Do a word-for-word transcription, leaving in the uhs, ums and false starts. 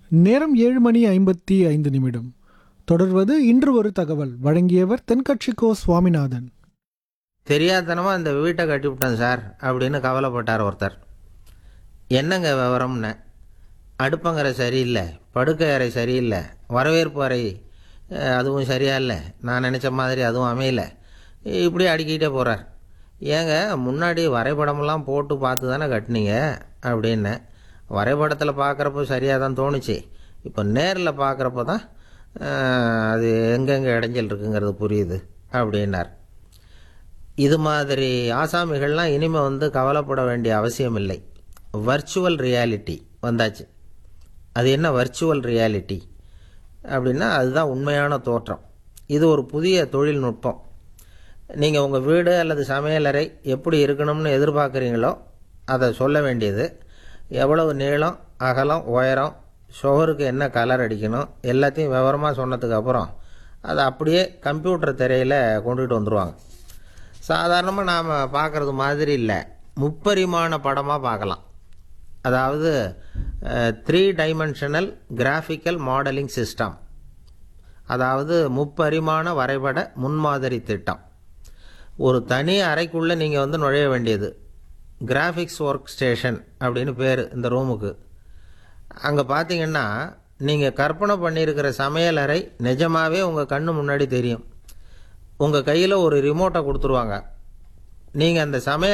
நேரம் ஏழு மணி ஐம்பத்தி ஐந்து நிமிடம். தொடர்வது இன்று ஒரு தகவல். வழங்கியவர் தென்கட்சிக்கோ சுவாமிநாதன். தெரியாதனமாக இந்த வீட்டை கட்டிவிட்டேன் சார் அப்படின்னு கவலைப்பட்டார் ஒருத்தர். என்னங்க விவரம்னு. அடுப்பங்கரை சரியில்லை, படுக்கை அறை சரியில்லை, வரவேற்பு அறை அஹ், அதுவும் சரியா இல்லை, நான் நினச்ச மாதிரி அதுவும் அமையலை, இப்படி அடிக்கிட்டே போகிறார். ஏங்க முன்னாடி வரைபடமெல்லாம் போட்டு பார்த்து தானே கட்டினீங்க அப்படின்னு. வரைபடத்தில் பார்க்குறப்போ சரியாக தான் தோணுச்சு, இப்போ நேரில் பார்க்குறப்போ தான் அஹ், அது எங்கெங்கே இடைஞ்சல் இருக்குங்கிறது புரியுது அப்படின்னார். இது மாதிரி ஆசாமிகள்லாம் இனிமேல் வந்து கவலைப்பட வேண்டிய அவசியம் இல்லை. வர்ச்சுவல் ரியாலிட்டி வந்தாச்சு. அது என்ன வர்ச்சுவல் ரியாலிட்டி அப்படின்னா, அதுதான் உண்மையான தோற்றம். இது ஒரு புதிய தொழில்நுட்பம். நீங்கள் உங்கள் வீடு அல்லது சமையலறை எப்படி இருக்கணும்னு எதிர்பார்க்குறீங்களோ அதை சொல்ல வேண்டியது. எவ்வளவு நீளம், அகலம், உயரம், சுவருக்கு என்ன கலர் அடிக்கணும் எல்லாத்தையும் விவரமாக சொன்னதுக்கப்புறம் அதை அப்படியே கம்ப்யூட்டர் திரையில் கொண்டுகிட்டு வந்துடுவாங்க. சாதாரணமாக நாம் பார்க்குறது மாதிரி இல்லை, முப்பரிமாண படமாக பார்க்கலாம். அதாவது three dimensional graphical modelling system, அதாவது முப்பரிமாண வரைபட முன்மாதிரி திட்டம். ஒரு தனி அறைக்குள்ளே நீங்கள் வந்து நுழைய வேண்டியது. கிராஃபிக்ஸ் ஒர்க் ஸ்டேஷன் அப்படின்னு பேர் இந்த ரூமுக்கு. அங்கே பார்த்தீங்கன்னா நீங்கள் கற்பனை பண்ணியிருக்கிற சமையல் அறை நிஜமாகவே உங்கள் கண்ணு முன்னாடி தெரியும். உங்கள் கையில் ஒரு ரிமோட்டை கொடுத்துருவாங்க. நீங்கள் அந்த சமையல்